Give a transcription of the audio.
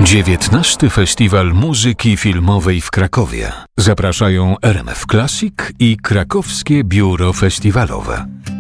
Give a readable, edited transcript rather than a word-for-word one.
XIX Festiwal Muzyki Filmowej w Krakowie. Zapraszają RMF Classic i Krakowskie Biuro Festiwalowe.